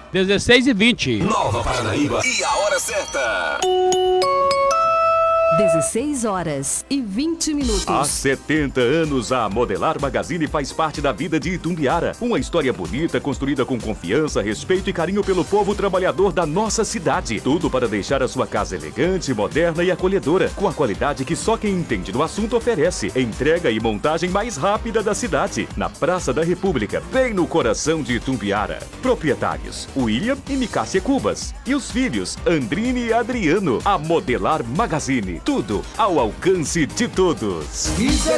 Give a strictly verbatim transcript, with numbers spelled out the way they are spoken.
dezesseis e vinte. Nova Paranaíba e a hora certa. dezesseis horas e vinte minutos. Há setenta anos, a Modelar Magazine faz parte da vida de Itumbiara. Uma história bonita, construída com confiança, respeito e carinho pelo povo trabalhador da nossa cidade. Tudo para deixar a sua casa elegante, moderna e acolhedora, com a qualidade que só quem entende do assunto oferece. Entrega e montagem mais rápida da cidade. Na Praça da República, bem no coração de Itumbiara. Proprietários, William e Micácia Cubas. E os filhos, Andrine e Adriano. A Modelar Magazine. Tudo ao alcance de todos. Isso é